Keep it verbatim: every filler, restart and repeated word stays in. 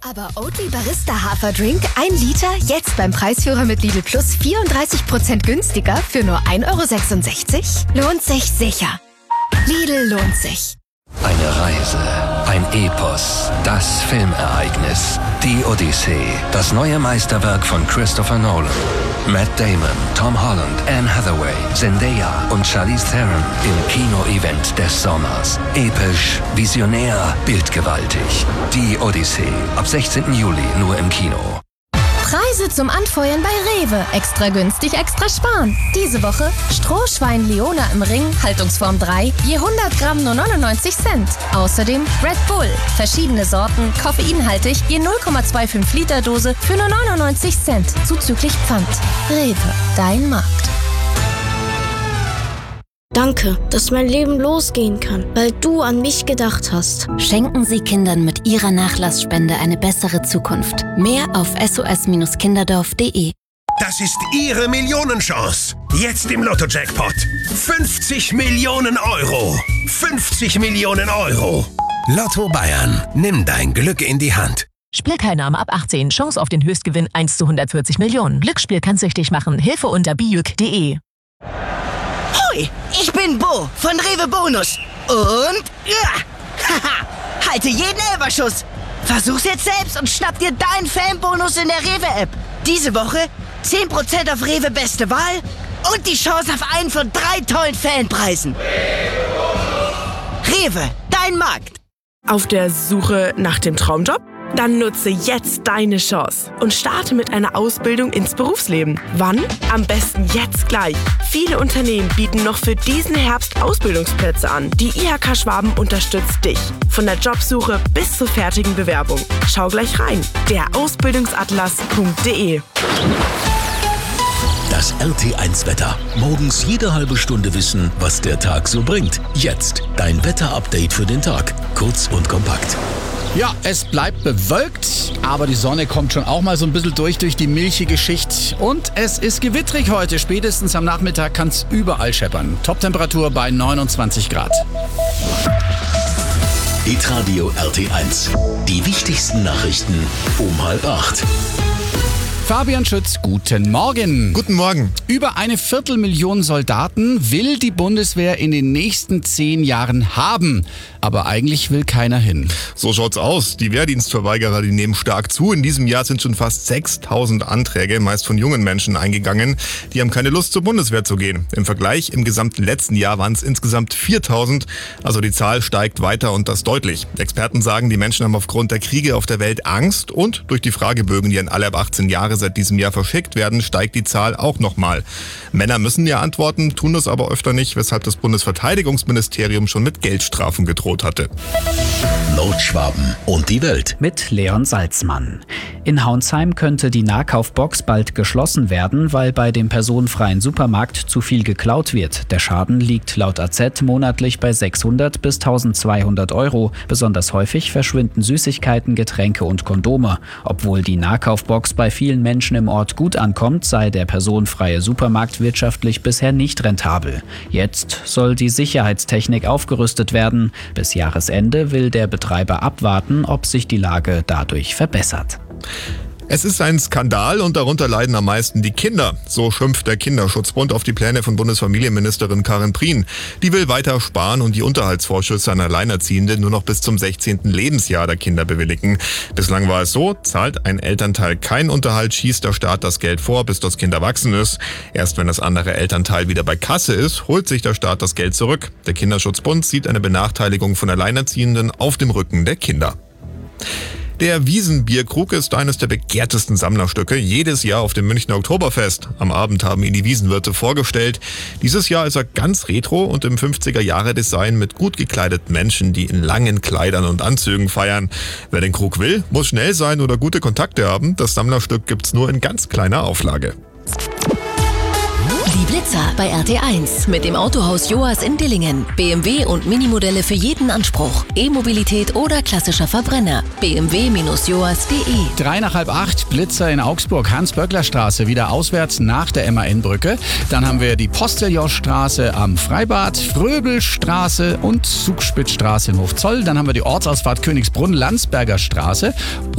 Aber Oatly Barista Haferdrink, ein Liter, jetzt beim Preisführer mit Lidl Plus vierunddreißig Prozent günstiger für nur ein Euro sechsundsechzig? Lohnt sich sicher. Lidl lohnt sich. Eine Reise, ein Epos, das Filmereignis, die Odyssee, das neue Meisterwerk von Christopher Nolan. Matt Damon, Tom Holland, Anne Hathaway, Zendaya und Charlize Theron im Kino-Event des Sommers. Episch, visionär, bildgewaltig. Die Odyssee, ab sechzehnten Juli nur im Kino. Preise zum Anfeuern bei Rewe. Extra günstig, extra sparen. Diese Woche Strohschwein Leona im Ring, Haltungsform drei, je hundert Gramm nur neunundneunzig Cent. Außerdem Red Bull, verschiedene Sorten, koffeinhaltig, je null Komma fünfundzwanzig Liter Dose für nur neunundneunzig Cent, zuzüglich Pfand. Rewe, dein Markt. Danke, dass mein Leben losgehen kann, weil du an mich gedacht hast. Schenken Sie Kindern mit Ihrer Nachlassspende eine bessere Zukunft. Mehr auf s o s kinderdorf punkt de. Das ist Ihre Millionenchance. Jetzt im Lotto-Jackpot. fünfzig Millionen Euro. fünfzig Millionen Euro. Lotto Bayern. Nimm dein Glück in die Hand. Spielteilnahme ab achtzehn. Chance auf den Höchstgewinn eins zu hundertvierzig Millionen. Glücksspiel kann süchtig machen. Hilfe unter bijuk punkt de. Hoi, ich bin Bo von Rewe Bonus. Und ja, haha, halte jeden Elferschuss. Versuch's jetzt selbst und schnapp dir deinen Fanbonus in der Rewe-App. Diese Woche zehn Prozent auf Rewe Beste Wahl und die Chance auf einen von drei tollen Fanpreisen. Rewe, dein Markt. Auf der Suche nach dem Traumjob? Dann nutze jetzt deine Chance und starte mit einer Ausbildung ins Berufsleben. Wann? Am besten jetzt gleich. Viele Unternehmen bieten noch für diesen Herbst Ausbildungsplätze an. Die I H K Schwaben unterstützt dich. Von der Jobsuche bis zur fertigen Bewerbung. Schau gleich rein. der ausbildungsatlas punkt de. Das R T eins Wetter. Morgens jede halbe Stunde wissen, was der Tag so bringt. Jetzt dein Wetterupdate für den Tag. Kurz und kompakt. Ja, es bleibt bewölkt, aber die Sonne kommt schon auch mal so ein bisschen durch, durch die milchige Schicht. Und es ist gewittrig heute. Spätestens am Nachmittag kann es überall scheppern. Toptemperatur bei neunundzwanzig Grad. Hitradio R T eins. Die wichtigsten Nachrichten um halb acht. Fabian Schütz, guten Morgen. Guten Morgen. Über eine Viertelmillion Soldaten will die Bundeswehr in den nächsten zehn Jahren haben. Aber eigentlich will keiner hin. So schaut's aus. Die Wehrdienstverweigerer, die nehmen stark zu. In diesem Jahr sind schon fast sechstausend Anträge, meist von jungen Menschen, eingegangen. Die haben keine Lust, zur Bundeswehr zu gehen. Im Vergleich, im gesamten letzten Jahr waren es insgesamt viertausend. Also die Zahl steigt weiter und das deutlich. Experten sagen, die Menschen haben aufgrund der Kriege auf der Welt Angst. Und durch die Fragebögen, die an alle ab achtzehn Jahre seit diesem Jahr verschickt werden, steigt die Zahl auch nochmal. Männer müssen ja antworten, tun das aber öfter nicht, weshalb das Bundesverteidigungsministerium schon mit Geldstrafen gedroht hatte. Nordschwaben und die Welt. Mit Leon Salzmann. In Haunsheim könnte die Nahkaufbox bald geschlossen werden, weil bei dem personenfreien Supermarkt zu viel geklaut wird. Der Schaden liegt laut A Z monatlich bei sechshundert bis eintausendzweihundert Euro. Besonders häufig verschwinden Süßigkeiten, Getränke und Kondome. Obwohl die Nahkaufbox bei vielen Menschen im Ort gut ankommt, sei der personenfreie Supermarkt wirtschaftlich bisher nicht rentabel. Jetzt soll die Sicherheitstechnik aufgerüstet werden. Bis Jahresende will der Betreiber abwarten, ob sich die Lage dadurch verbessert. Es ist ein Skandal und darunter leiden am meisten die Kinder. So schimpft der Kinderschutzbund auf die Pläne von Bundesfamilienministerin Karin Prien. Die will weiter sparen und die Unterhaltsvorschüsse an Alleinerziehende nur noch bis zum sechzehnten Lebensjahr der Kinder bewilligen. Bislang war es so, zahlt ein Elternteil keinen Unterhalt, schießt der Staat das Geld vor, bis das Kind erwachsen ist. Erst wenn das andere Elternteil wieder bei Kasse ist, holt sich der Staat das Geld zurück. Der Kinderschutzbund sieht eine Benachteiligung von Alleinerziehenden auf dem Rücken der Kinder. Der Wiesenbierkrug ist eines der begehrtesten Sammlerstücke jedes Jahr auf dem Münchner Oktoberfest. Am Abend haben ihn die Wiesenwirte vorgestellt. Dieses Jahr ist er ganz retro und im fünfziger-Jahre-Design mit gut gekleideten Menschen, die in langen Kleidern und Anzügen feiern. Wer den Krug will, muss schnell sein oder gute Kontakte haben. Das Sammlerstück gibt's nur in ganz kleiner Auflage. Die Blitzer bei R T eins mit dem Autohaus Joas in Dillingen. B M W und Minimodelle für jeden Anspruch. E-Mobilität oder klassischer Verbrenner. b m w Bindestrich joas punkt de. Drei nach halb acht, Blitzer in Augsburg, Hans-Böckler-Straße, wieder auswärts nach der M A N-Brücke. Dann haben wir die Posteljoschstraße am Freibad, Fröbelstraße und Zugspitzstraße in Hofzoll. Dann haben wir die Ortsausfahrt Königsbrunn, Landsberger Straße.